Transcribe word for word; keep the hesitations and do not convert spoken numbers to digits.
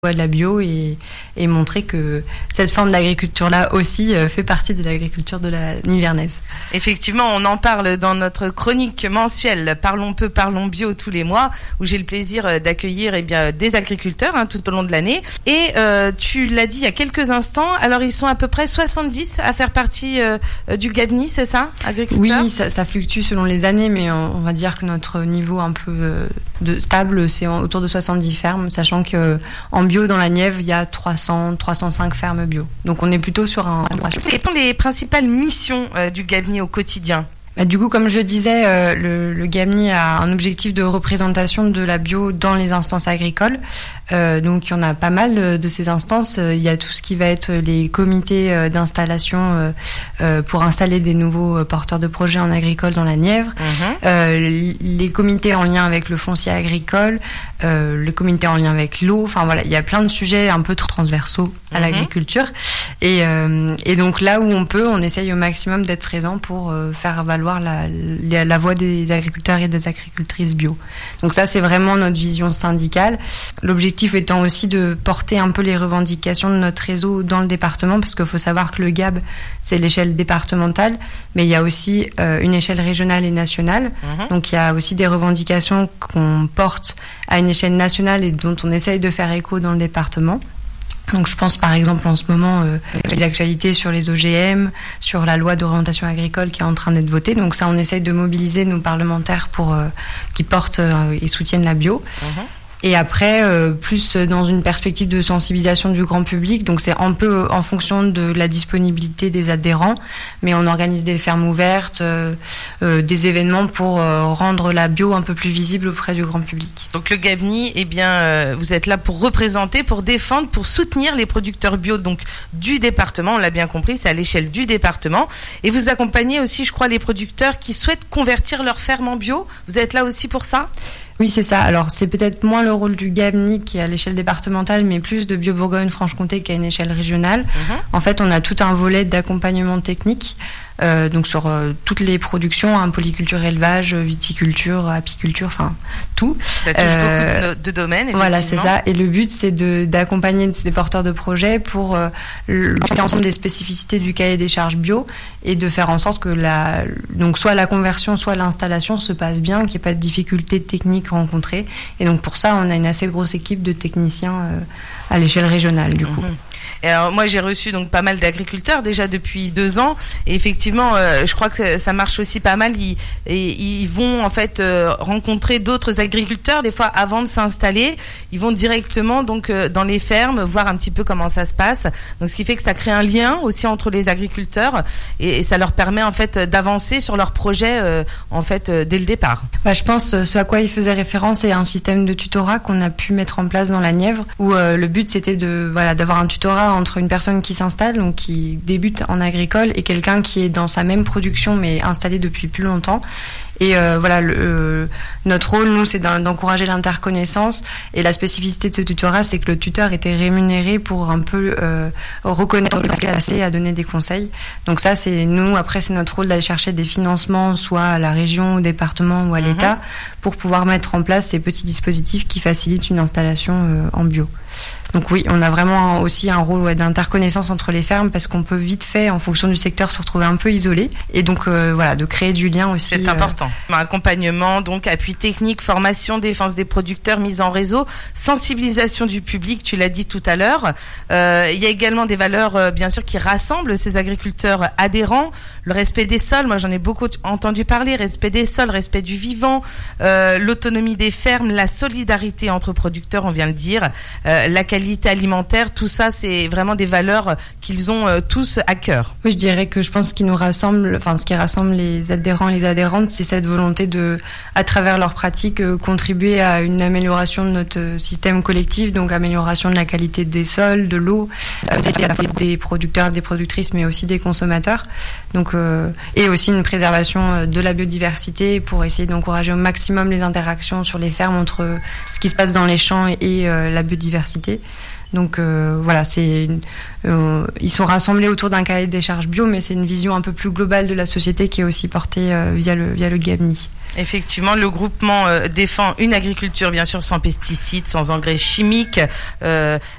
de la bio et, et montrer que cette forme d'agriculture-là aussi euh, fait partie de l'agriculture de la Nivernaise. Effectivement, on en parle dans notre chronique mensuelle Parlons peu, parlons bio tous les mois, où j'ai le plaisir d'accueillir eh bien, des agriculteurs hein, tout au long de l'année. Et euh, tu l'as dit il y a quelques instants, alors ils sont à peu près soixante-dix à faire partie euh, du Gabni, c'est ça, agriculteurs ? Oui, ça, ça fluctue selon les années, mais on, on va dire que notre niveau un peu euh, de, stable, c'est en, autour de soixante-dix fermes, sachant que en bio dans la Nièvre, il y a trois cents, trois cent cinq fermes bio. Donc on est plutôt sur un... Quelles sont les principales missions euh, du Gabni au quotidien ? Bah, du coup, comme je disais, euh, le, le Gabni a un objectif de représentation de la bio dans les instances agricoles. Euh, donc, il y en a pas mal de ces instances. Il y a tout ce qui va être les comités d'installation euh, euh, pour installer des nouveaux porteurs de projets en agricole dans la Nièvre. Mmh. Euh, les comités en lien avec le foncier agricole, euh, le comité en lien avec l'eau. Enfin voilà, il y a plein de sujets un peu transversaux à mmh. l'agriculture. Et, euh, et donc là où on peut, on essaye au maximum d'être présent pour euh, faire valoir la, la, la voix des agriculteurs et des agricultrices bio. Donc ça, c'est vraiment notre vision syndicale. L'objectif étant aussi de porter un peu les revendications de notre réseau dans le département, parce qu'il faut savoir que le G A B, c'est l'échelle départementale, mais il y a aussi euh, une échelle régionale et nationale. Mmh. Donc il y a aussi des revendications qu'on porte à une échelle nationale et dont on essaye de faire écho dans le département. Donc je pense par exemple en ce moment euh, les actualités sur les O G M, sur la loi d'orientation agricole qui est en train d'être votée. Donc ça, on essaye de mobiliser nos parlementaires pour euh, qui portent euh, et soutiennent la bio. Mmh. Et après, euh, plus dans une perspective de sensibilisation du grand public. Donc c'est un peu en fonction de la disponibilité des adhérents, mais on organise des fermes ouvertes, euh, euh, des événements pour euh, rendre la bio un peu plus visible auprès du grand public. Donc le Gabni, eh bien, euh, vous êtes là pour représenter, pour défendre, pour soutenir les producteurs bio donc du département. On l'a bien compris, c'est à l'échelle du département. Et vous accompagnez aussi, je crois, les producteurs qui souhaitent convertir leur ferme en bio. Vous êtes là aussi pour ça ? Oui, c'est ça. Alors, c'est peut-être moins le rôle du Gabni qui est à l'échelle départementale, mais plus de Bio Bourgogne-Franche-Comté qui est à une échelle régionale. Mmh. En fait, on a tout un volet d'accompagnement technique, euh, donc sur euh, toutes les productions, hein, polyculture, élevage, viticulture, apiculture, enfin tout. Ça touche euh, beaucoup de, de domaines, effectivement. Voilà, c'est ça. Et le but, c'est de, d'accompagner des porteurs de projets pour euh, monter ensemble des spécificités du cahier des charges bio et de faire en sorte que la, donc soit la conversion, soit l'installation se passe bien, qu'il n'y ait pas de difficultés techniques rencontrées. Et donc pour ça, on a une assez grosse équipe de techniciens euh, à l'échelle régionale, du coup. Mmh. Et alors moi j'ai reçu donc pas mal d'agriculteurs déjà depuis deux ans et effectivement euh, je crois que ça, ça marche aussi pas mal. Ils, et, ils vont en fait euh, rencontrer d'autres agriculteurs des fois avant de s'installer. Ils vont directement donc euh, dans les fermes voir un petit peu comment ça se passe. Donc ce qui fait que ça crée un lien aussi entre les agriculteurs et, et ça leur permet en fait d'avancer sur leur projet euh, en fait euh, dès le départ. Bah, je pense ce à quoi il faisait référence est un système de tutorat qu'on a pu mettre en place dans la Nièvre où euh, le but c'était de voilà d'avoir un tutorat entre une personne qui s'installe, donc qui débute en agricole, et quelqu'un qui est dans sa même production mais installé depuis plus longtemps. Et euh, voilà, le, euh, notre rôle, nous, c'est d'encourager l'interconnaissance. Et la spécificité de ce tutorat, c'est que le tuteur était rémunéré pour un peu euh, reconnaître ce qu'il a assez et à donner des conseils. Donc ça, c'est nous, après, c'est notre rôle d'aller chercher des financements, soit à la région, au département ou à l'État, mmh. pour pouvoir mettre en place ces petits dispositifs qui facilitent une installation euh, en bio. Donc oui, on a vraiment aussi un rôle ouais, d'interconnaissance entre les fermes parce qu'on peut vite fait, en fonction du secteur, se retrouver un peu isolé. Et donc euh, voilà, de créer du lien aussi. C'est important. Euh... Accompagnement, donc appui technique, formation, défense des producteurs, mise en réseau, sensibilisation du public, tu l'as dit tout à l'heure. Euh, il y a également des valeurs, euh, bien sûr, qui rassemblent ces agriculteurs adhérents. Le respect des sols, moi j'en ai beaucoup entendu parler, respect des sols, respect du vivant, euh, l'autonomie des fermes, la solidarité entre producteurs, on vient de le dire, euh, la qualité alimentaire, tout ça c'est vraiment des valeurs qu'ils ont euh, tous à cœur. Oui, je dirais que je pense ce qui nous rassemble, enfin ce qui rassemble les adhérents et les adhérentes, c'est cette volonté de, à travers leurs pratiques, euh, contribuer à une amélioration de notre système collectif, donc amélioration de la qualité des sols, de l'eau, euh, à la fois des producteurs, des productrices, mais aussi des consommateurs. Donc euh, et aussi une préservation de la biodiversité pour essayer d'encourager au maximum les interactions sur les fermes entre ce qui se passe dans les champs et, et euh, la biodiversité. Donc euh, voilà, c'est une, euh, ils sont rassemblés autour d'un cahier des charges bio, mais c'est une vision un peu plus globale de la société qui est aussi portée euh, via le via le Gabni. Effectivement, le groupement euh, défend une agriculture bien sûr sans pesticides, sans engrais chimiques, euh,